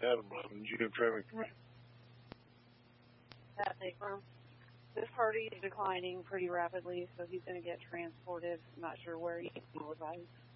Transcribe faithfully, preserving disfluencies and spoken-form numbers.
Adam eleven, June traffic command. That they firm. This party is declining pretty rapidly, so he's going to get transported. I'm not sure where he will advise.